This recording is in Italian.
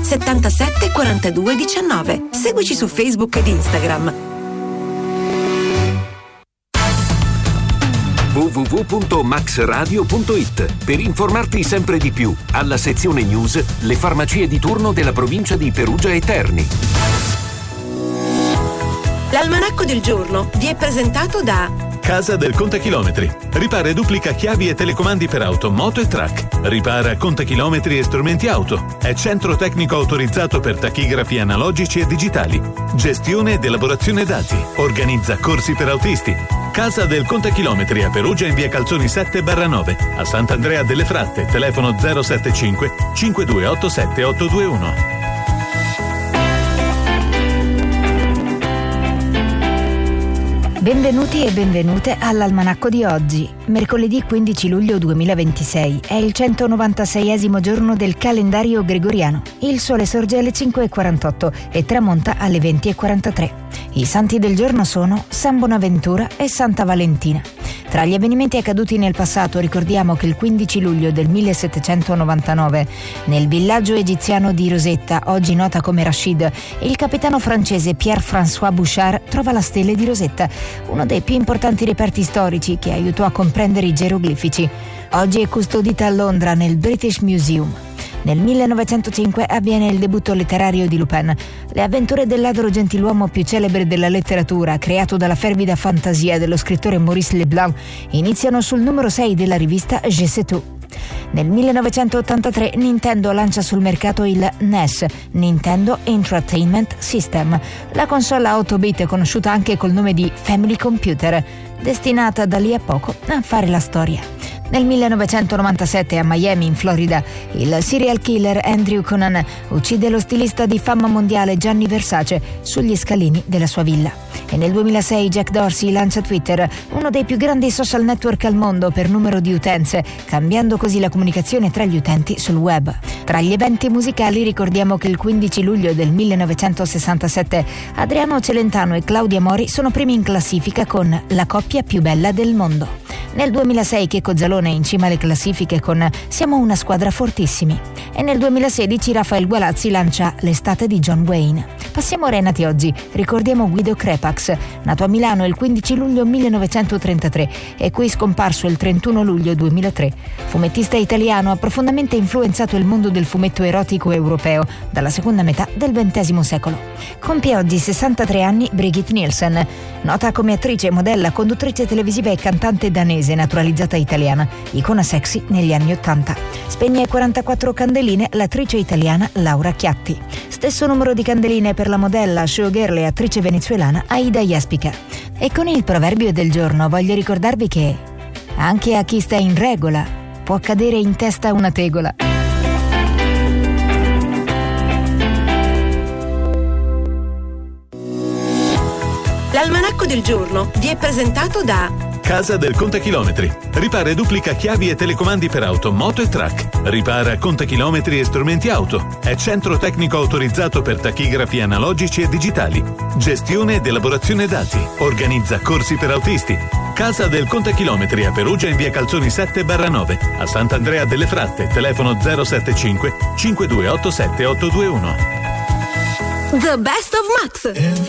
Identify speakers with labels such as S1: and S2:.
S1: 77 42 19. Seguici su Facebook ed Instagram.
S2: www.maxradio.it per informarti sempre di più. Alla sezione news, le farmacie di turno della provincia di Perugia e Terni.
S1: L'almanacco del giorno vi è presentato da
S3: Casa del Contachilometri. Ripara e duplica chiavi e telecomandi per auto, moto e track. Ripara contachilometri e strumenti auto. È centro tecnico autorizzato per tachigrafi analogici e digitali. Gestione ed elaborazione dati. Organizza corsi per autisti. Casa del Contachilometri a Perugia in via Calzoni 7/9. A Sant'Andrea delle Fratte, telefono 075 5287 821.
S4: Benvenuti e benvenute all'almanacco di oggi, mercoledì 15 luglio 2026. È il 196esimo giorno del calendario gregoriano. Il sole sorge alle 5:48 e tramonta alle 20:43. I santi del giorno sono San Bonaventura e Santa Valentina. Tra gli avvenimenti accaduti nel passato ricordiamo che il 15 luglio del 1799, nel villaggio egiziano di Rosetta, oggi nota come Rashid, il capitano francese Pierre-François Bouchard trova la stele di Rosetta, uno dei più importanti reperti storici che aiutò a comprendere i geroglifici. Oggi è custodita a Londra nel British Museum. Nel 1905 avviene il debutto letterario di Lupin. Le avventure del ladro gentiluomo più celebre della letteratura, creato dalla fervida fantasia dello scrittore Maurice Leblanc, iniziano sul numero 6 della rivista Je sais tout. Nel 1983 Nintendo lancia sul mercato il NES, Nintendo Entertainment System, la console a 8 bit conosciuta anche col nome di Family Computer, destinata da lì a poco a fare la storia. Nel 1997 a Miami, in Florida, il serial killer Andrew Cunanan uccide lo stilista di fama mondiale Gianni Versace sugli scalini della sua villa. E nel 2006 Jack Dorsey lancia Twitter, uno dei più grandi social network al mondo per numero di utenze, cambiando così la comunicazione tra gli utenti sul web. Tra gli eventi musicali ricordiamo che il 15 luglio del 1967 Adriano Celentano e Claudia Mori sono primi in classifica con La coppia più bella del mondo. Nel 2006 Checco Zalone è in cima alle classifiche con Siamo una squadra fortissimi. E nel 2016 Rafael Gualazzi lancia L'estate di John Wayne. Passiamo ora ai nati oggi. Ricordiamo Guido Crepax, nato a Milano il 15 luglio 1933 e qui scomparso il 31 luglio 2003. Fumettista italiano, ha profondamente influenzato il mondo del fumetto erotico europeo dalla seconda metà del XX secolo. Compie oggi 63 anni Brigitte Nielsen, nota come attrice, modella, conduttrice televisiva e cantante danese naturalizzata italiana, icona sexy negli anni '80. Spegne 44 candeline l'attrice italiana Laura Chiatti. Stesso numero di candeline per la modella, showgirl e attrice venezuelana Aida Jaspica. E con il proverbio del giorno voglio ricordarvi che anche a chi sta in regola può cadere in testa una tegola.
S1: L'almanacco del giorno vi è presentato da
S3: Casa del Contachilometri. Ripara e duplica chiavi e telecomandi per auto, moto e track. Ripara contachilometri e strumenti auto. È centro tecnico autorizzato per tachigrafi analogici e digitali. Gestione ed elaborazione dati. Organizza corsi per autisti. Casa del Contachilometri a Perugia in via Calzoni 7/9. A Sant'Andrea delle Fratte, telefono 075 5287 821.
S1: The Best of Max.